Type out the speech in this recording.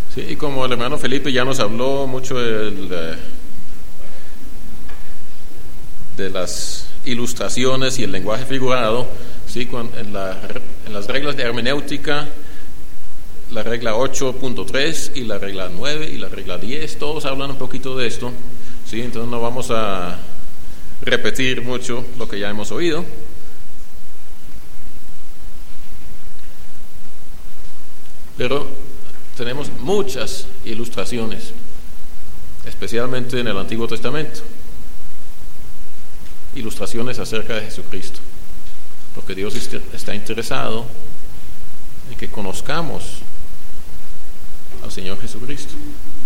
Sí, y como el hermano Felipe ya nos habló mucho de las ilustraciones y el lenguaje figurado, ¿sí? En las reglas de hermenéutica, la regla 8.3 y la regla 9 y la regla 10, todos hablan un poquito de esto, ¿sí? Entonces no vamos a repetir mucho lo que ya hemos oído. Pero tenemos muchas ilustraciones, especialmente en el Antiguo Testamento. Ilustraciones acerca de Jesucristo, porque Dios está interesado en que conozcamos al Señor Jesucristo.